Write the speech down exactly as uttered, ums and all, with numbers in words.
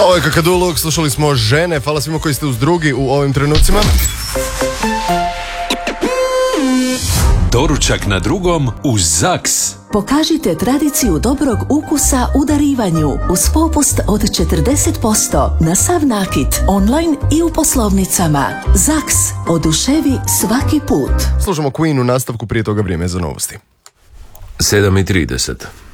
Ovo je Kakaduluk, slušali smo Žene. Hvala svima koji ste uz drugi u ovim trenucima. Doručak na drugom uz Zaks. Pokažite tradiciju dobrog ukusa u darivanju uz popust od četrdeset posto na sav nakit, online i u poslovnicama. Zaks, oduševi svaki put. Slušamo Queen u nastavku, prije toga vrijeme za novosti. sedam i trideset.